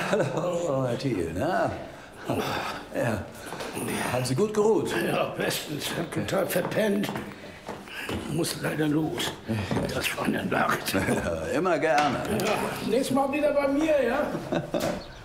Hallo, Herr Thiel. Na? Ja. Haben Sie gut geruht? Ja, bestens. Ich hab total verpennt. Muss leider los. Das war eine Nacht. Ja, immer gerne. Ja, nächstes Mal wieder bei mir, ja?